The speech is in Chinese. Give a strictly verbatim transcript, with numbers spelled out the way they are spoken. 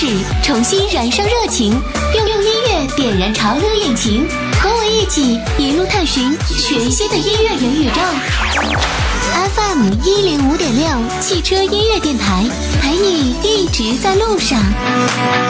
始，重新燃烧热情，用用音乐点燃潮流引擎，和我一起一路探寻全新的音乐元宇宙。F M 一零五点六汽车音乐电台，陪你一直在路上。